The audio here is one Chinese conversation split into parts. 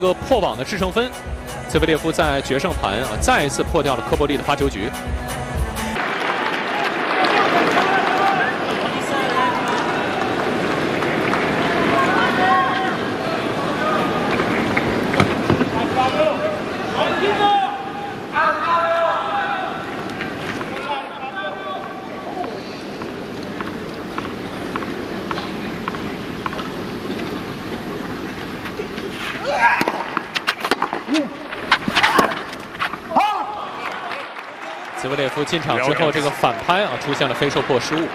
这个破网的制胜分，兹维列夫在决胜盘再一次破掉了科波利的发球局。 兹维列夫进场之后，这个反拍出现了非受迫失误。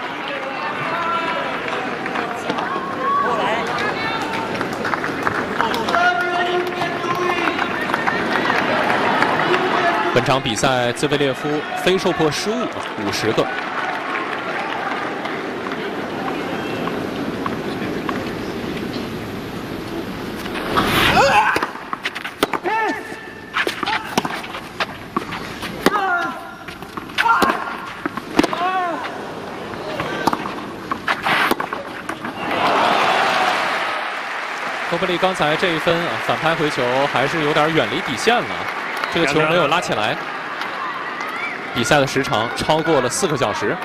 本场比赛，兹维列夫非受迫失误50个。 科波利刚才这一分反拍回球还是有点远离底线了，这个球没有拉起来。比赛的时长超过了4个小时，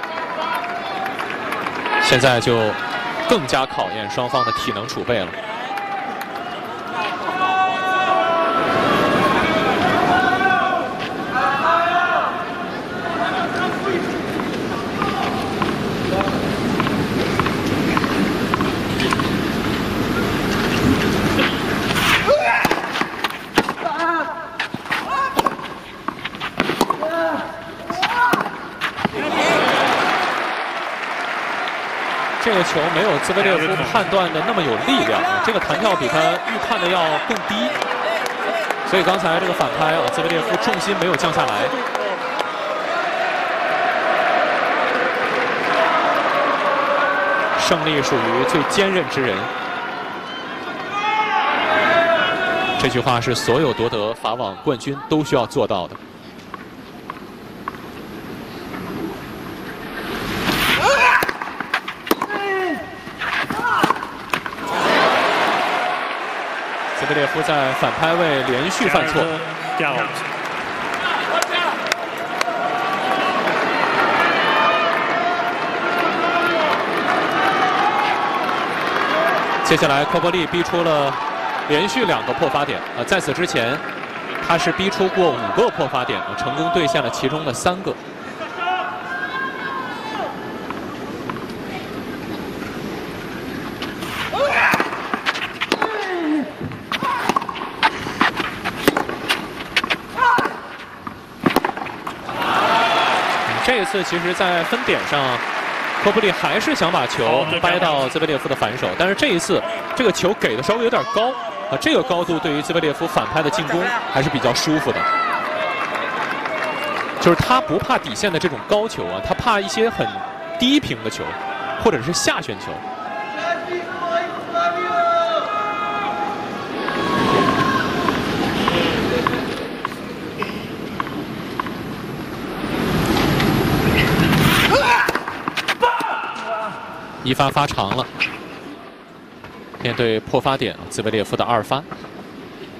现在就更加考验双方的体能储备了。 这个球没有兹维列夫判断的那么有力量，这个弹跳比他预判的要更低，所以刚才这个反拍兹维列夫重心没有降下来。胜利属于最坚韧之人，这句话是所有夺得法网冠军都需要做到的。 兹维列夫在反拍位连续犯错。接下来，科波利逼出了连续2个破发点。在此之前，他是逼出过5个破发点，成功兑现了其中的3个。 这一次，其实，在分点上，科波利还是想把球掰到兹维列夫的反手，但是这一次，这个球给的稍微有点高这个高度对于兹维列夫反拍的进攻还是比较舒服的。就是他不怕底线的这种高球他怕一些很低平的球，或者是下旋球。 一发发长了，面对破发点，兹维列夫的2发。